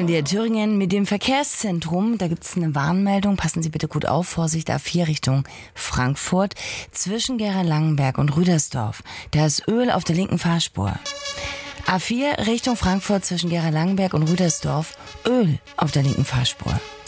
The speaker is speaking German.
Der Thüringen mit dem Verkehrszentrum, da gibt es eine Warnmeldung. Passen Sie bitte gut auf. Vorsicht, A4 Richtung Frankfurt. Zwischen Gera-Langenberg und Rüdersdorf. Da ist Öl auf der linken Fahrspur. A4 Richtung Frankfurt zwischen Gera-Langenberg und Rüdersdorf. Öl auf der linken Fahrspur.